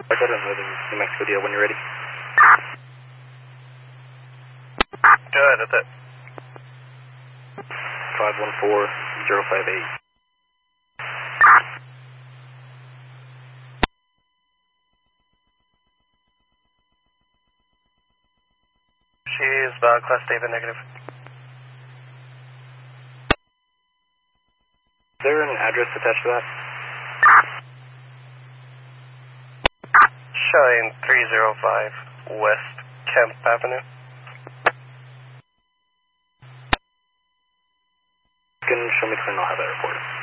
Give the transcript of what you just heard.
I got another New Mexico deal when you're ready. Go ahead, that's it. 514058. She's Class David negative. Is there an address attached to that? Showing 305 West Kemp Avenue. You can show me the phone, I'll have that reported.